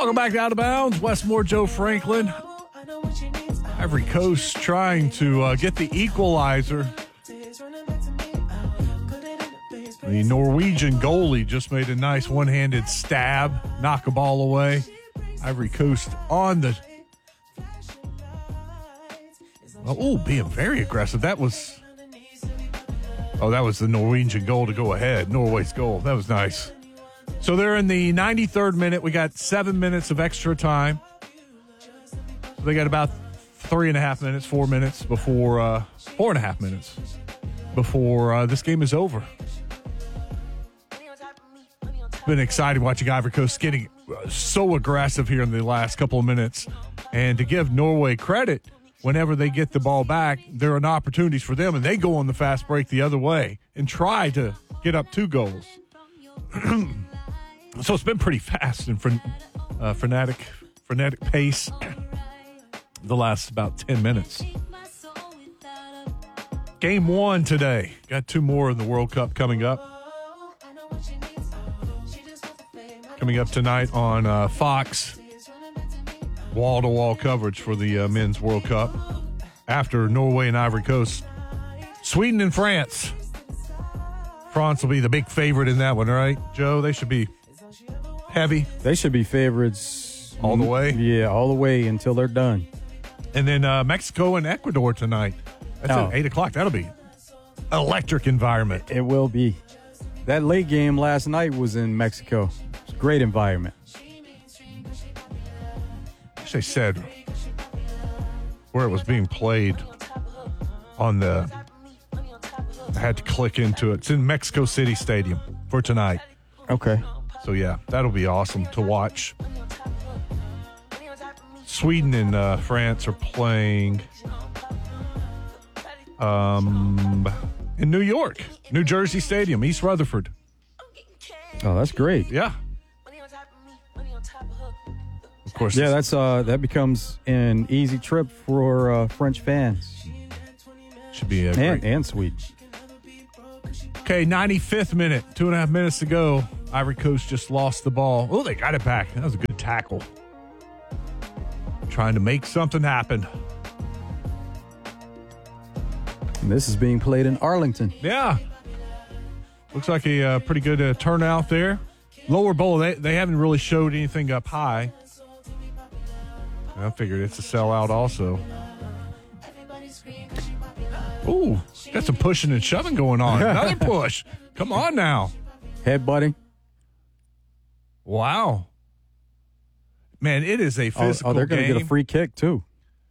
Welcome back to Out of Bounds. Westmore, Joe Franklin. Ivory Coast trying to get the equalizer. The Norwegian goalie just made a nice one-handed stab, knock a ball away. Ivory Coast on the... being very aggressive. That was the Norwegian goal to go ahead. Norway's goal. That was nice. So they're in the 93rd minute. We got 7 minutes of extra time. So they got about 3.5 minutes, 4 minutes before, 4.5 minutes before this game is over. It's been exciting watching Ivory Coast getting so aggressive here in the last couple of minutes. And to give Norway credit, whenever they get the ball back, there are opportunities for them, and they go on the fast break the other way and try to get up 2 goals. So it's been pretty fast and frenetic pace the last about 10 minutes. Game 1 today. Got 2 more in the World Cup coming up. Coming up tonight on Fox. Wall-to-wall coverage for the Men's World Cup. After Norway and Ivory Coast. Sweden and France. France will be the big favorite in that one, right, Joe? They should be heavy. They should be favorites. All the way? Yeah, all the way until they're done. And then Mexico and Ecuador tonight. That's at 8 o'clock. That'll be an electric environment. It will be. That late game last night was in Mexico. It's a great environment. They said where it was being played on the... I had to click into it. It's in Mexico City Stadium for tonight. Okay. So, yeah, that'll be awesome to watch. Sweden and France are playing in New York, New Jersey Stadium, East Rutherford. Oh, that's great. Yeah. Of course. Yeah, that becomes an easy trip for French fans. Should be a and Sweden. Okay, 95th minute, 2.5 minutes to go. Ivory Coast just lost the ball. Oh, they got it back. That was a good tackle. Trying to make something happen. And this is being played in Arlington. Yeah. Looks like a pretty good turnout there. Lower bowl, they haven't really showed anything up high. I figured it's a sellout also. Ooh, got some pushing and shoving going on. Another push. Come on now. Headbutting. Wow. Man, it is a physical game. They're going to get a free kick, too.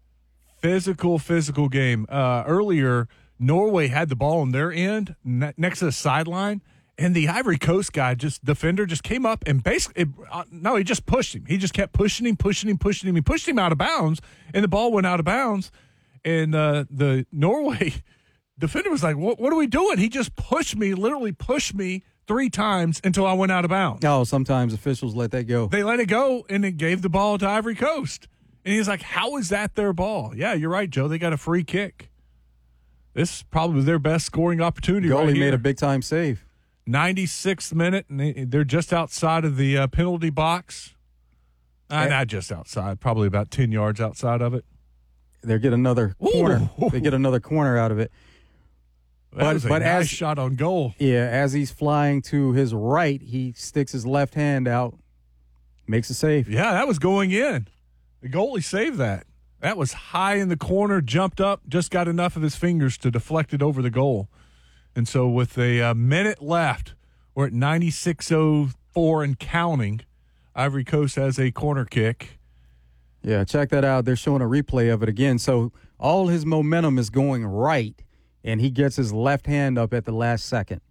Physical game. Earlier, Norway had the ball on their end next to the sideline, and the Ivory Coast guy, defender, just came up and basically, he just pushed him. He just kept pushing him. He pushed him out of bounds, and the ball went out of bounds. And the Norway defender was like, what are we doing? He just literally pushed me 3 times until I went out of bounds. Oh, sometimes officials let that go. They let it go, and it gave the ball to Ivory Coast. And he's like, how is that their ball? Yeah, you're right, Joe. They got a free kick. This is probably their best scoring opportunity right here. Goalie made a big-time save. 96th minute, and they're just outside of the penalty box. Not just outside, probably about 10 yards outside of it. They get another corner. Ooh. They get another corner out of it. That was a nice shot on goal. Yeah, as he's flying to his right, he sticks his left hand out, makes a save. Yeah, that was going in. The goalie saved that. That was high in the corner, jumped up, just got enough of his fingers to deflect it over the goal. And so with a minute left, we're at 96:04 and counting. Ivory Coast has a corner kick. Yeah, check that out. They're showing a replay of it again. So all his momentum is going right, and he gets his left hand up at the last second.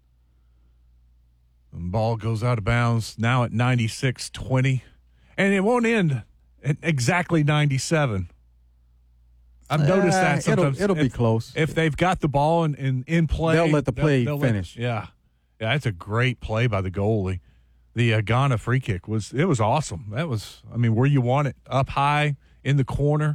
And ball goes out of bounds now at 96:20. And it won't end at exactly 97. I've noticed that sometimes. It'll be close. If they've got the ball in play, they'll let the play finish. Yeah, that's a great play by the goalie. The Ghana free kick was awesome. That was, where you want it, up high in the corner.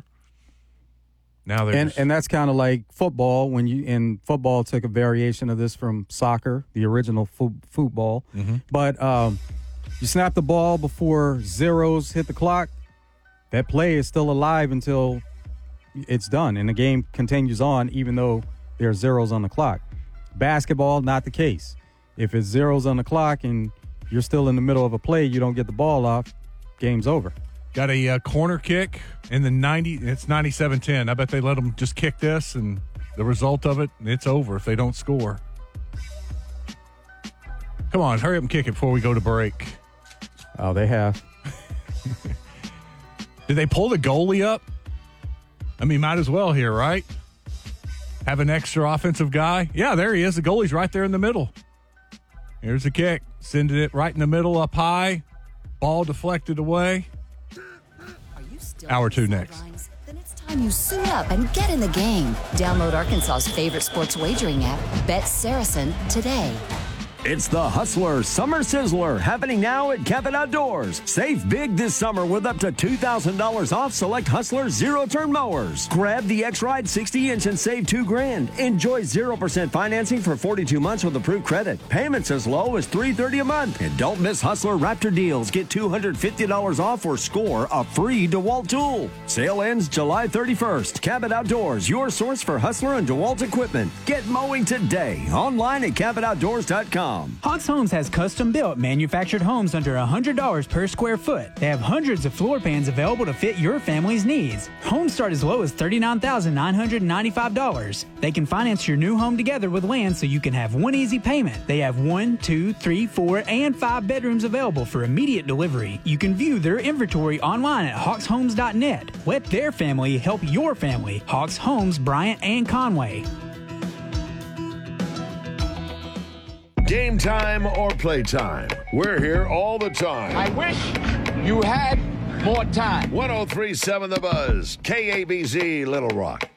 Now and that's kind of like football. When in football took a variation of this from soccer, the original football. Mm-hmm. But You snap the ball before zeros hit the clock, that play is still alive until it's done, and the game continues on even though there are zeros on the clock. Basketball, not the case. If it's zeros on the clock and you're still in the middle of a play, you don't get the ball off, game's over. Got a corner kick in the 90. It's 97-10. I bet they let them just kick this, and the result of it, it's over if they don't score. Come on, hurry up and kick it before we go to break. Oh, they have. Did they pull the goalie up? I mean, might as well here, right? Have an extra offensive guy. Yeah, there he is. The goalie's right there in the middle. Here's the kick. Sending it right in the middle, up high. Ball deflected away. Hour 2 next. Then it's time you suit up and get in the game. Download Arkansas's favorite sports wagering app, Bet Saracen, today. It's the Hustler Summer Sizzler happening now at Cabot Outdoors. Save big this summer with up to $2,000 off select Hustler zero-turn mowers. Grab the X-Ride 60-inch and save $2,000. Enjoy 0% financing for 42 months with approved credit. Payments as low as $330 a month. And don't miss Hustler Raptor deals. Get $250 off or score a free DeWalt tool. Sale ends July 31st. Cabot Outdoors, your source for Hustler and DeWalt equipment. Get mowing today. Online at CabotOutdoors.com. Hawks Homes has custom-built, manufactured homes under $100 per square foot. They have hundreds of floor plans available to fit your family's needs. Homes start as low as $39,995. They can finance your new home together with land so you can have one easy payment. They have 1, 2, 3, 4, and 5 bedrooms available for immediate delivery. You can view their inventory online at hawkshomes.net. Let their family help your family. Hawks Homes, Bryant and Conway. Game time or play time. We're here all the time. I wish you had more time. 103.7 The Buzz, KABZ, Little Rock.